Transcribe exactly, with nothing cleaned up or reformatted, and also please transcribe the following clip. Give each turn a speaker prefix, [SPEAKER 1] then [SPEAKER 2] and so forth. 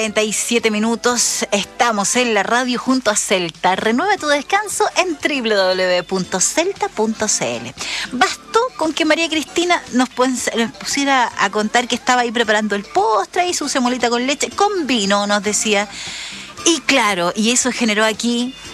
[SPEAKER 1] treinta y siete minutos, estamos en la radio junto a Celta. Renueva tu descanso en doble u doble u doble u punto celta punto c l. Bastó con que María Cristina nos, nos pusiera a contar que estaba ahí preparando el postre y su semolita con leche, con vino, nos decía. Y claro, y eso generó aquí